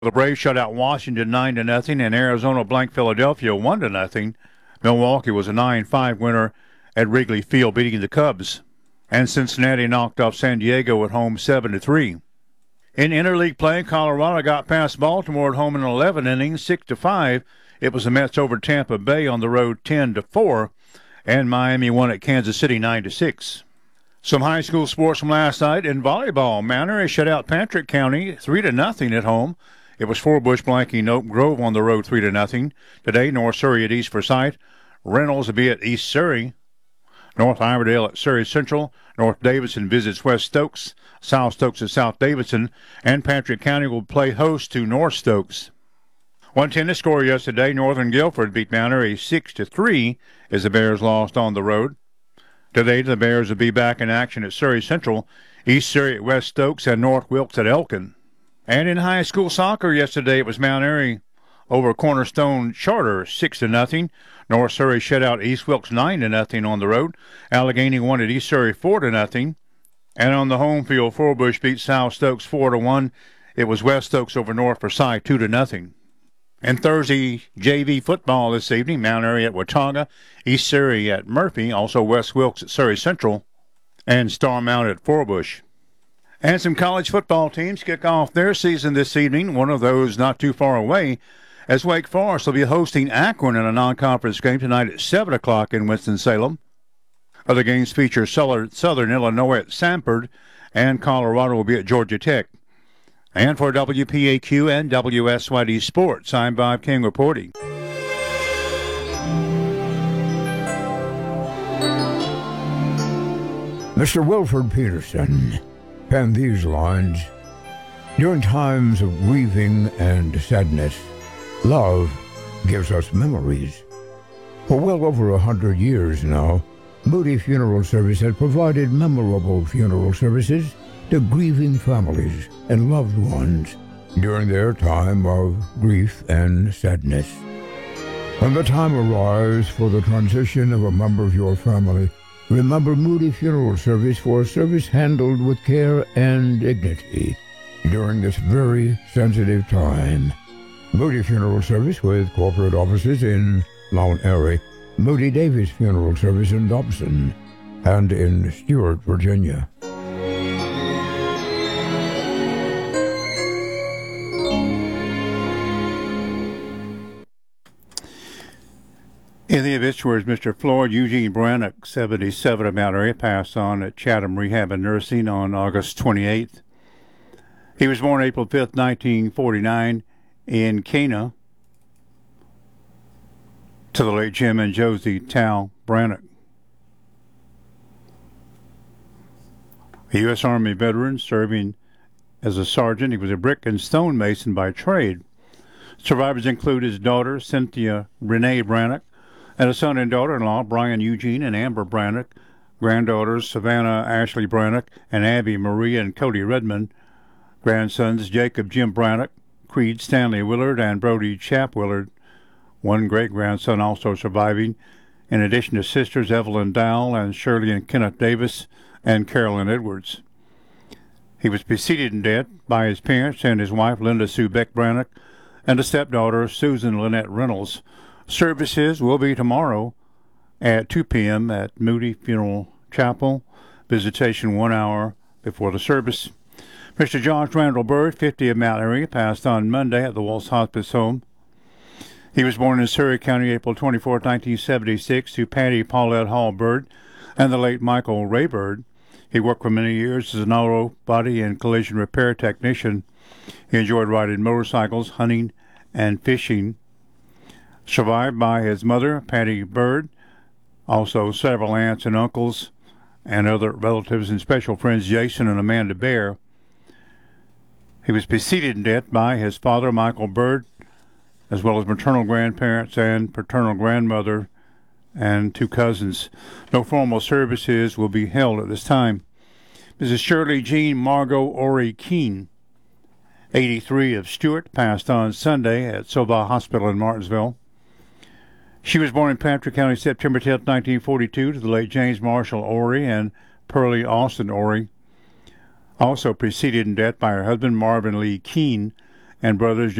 The Braves shut out Washington 9-0, and Arizona blanked Philadelphia 1-0. Milwaukee was a 9-5 winner at Wrigley Field, beating the Cubs. And Cincinnati knocked off San Diego at home 7-3. In interleague play, Colorado got past Baltimore at home in 11 innings, 6-5. It was the Mets over Tampa Bay on the road 10-4, and Miami won at Kansas City 9-6. Some high school sports from last night in volleyball. Mount Airy shut out Patrick County 3-0 at home. It was Forbush blanking Oak Grove on the road 3-0. Today, North Surrey at East Forsyth. Reynolds will be at East Surrey. North Iverdale at Surrey Central. North Davidson visits West Stokes. South Stokes at South Davidson. And Patrick County will play host to North Stokes. One tennis score yesterday. Northern Guilford beat Mount Airy 6-3 as the Bears lost on the road. Today, the Bears will be back in action at Surrey Central. East Surrey at West Stokes and North Wilkes at Elkin. And in high school soccer yesterday, it was Mount Airy over Cornerstone Charter 6-0. North Surrey shut out East Wilkes 9-0 on the road. Allegheny won at East Surrey 4-0. And on the home field, Forbush beat South Stokes 4-1. It was West Stokes over North Forsyth 2-0. And Thursday JV football this evening, Mount Airy at Watauga, East Surrey at Murphy, also West Wilkes at Surrey Central, and Starmount at Forbush. And some college football teams kick off their season this evening, one of those not too far away, as Wake Forest will be hosting Akron in a non-conference game tonight at 7 o'clock in Winston-Salem. Other games feature Southern Illinois at Samford, and Colorado will be at Georgia Tech. And for WPAQ and WSYD Sports, I'm Bob King reporting. Mr. Wilford Peterson penned these lines. During times of grieving and sadness, love gives us memories. For well over 100 years now, Moody Funeral Service has provided memorable funeral services to grieving families and loved ones during their time of grief and sadness. When the time arrives for the transition of a member of your family, remember Moody Funeral Service for a service handled with care and dignity during this very sensitive time. Moody Funeral Service with corporate offices in Mount Airy, Moody Davis Funeral Service in Dobson, and in Stuart, Virginia. In the obituaries, Mr. Floyd Eugene Brannock, 77 of Mount Airy, passed on at Chatham Rehab and Nursing on August 28th. He was born April 5th, 1949, in Cana, to the late Jim and Josie Tal Brannock. A U.S. Army veteran serving as a sergeant. He was a brick and stone mason by trade. Survivors include his daughter, Cynthia Renee Brannock, and a son and daughter-in-law, Brian Eugene and Amber Brannock, granddaughters, Savannah Ashley Brannock and Abby Maria and Cody Redmond, grandsons, Jacob Jim Brannock, Creed Stanley Willard, and Brody Chap Willard, one great-grandson also surviving, in addition to sisters Evelyn Dowell and Shirley and Kenneth Davis and Carolyn Edwards. He was preceded in death by his parents and his wife, Linda Sue Beck Brannock, and a stepdaughter, Susan Lynette Reynolds. Services will be tomorrow at 2 p.m. at Moody Funeral Chapel. Visitation 1 hour before the service. Mr. Josh Randall Bird, 50 of Mount Airy, passed on Monday at the Waltz Hospice Home. He was born in Surrey County, April 24, 1976, to Patty Paulette Hall Bird and the late Michael Ray Bird. He worked for many years as an auto body and collision repair technician. He enjoyed riding motorcycles, hunting, and fishing. Survived by his mother, Patty Bird, also several aunts and uncles, and other relatives and special friends, Jason and Amanda Bear. He was preceded in death by his father, Michael Bird, as well as maternal grandparents and paternal grandmother and 2 cousins. No formal services will be held at this time. Mrs. Shirley Jean Margot Ori Keene, 83 of Stewart, passed on Sunday at Sova Hospital in Martinsville. She was born in Patrick County, September 10, 1942, to the late James Marshall Ori and Pearlie Austin Ori. Also preceded in death by her husband, Marvin Lee Keene, and brothers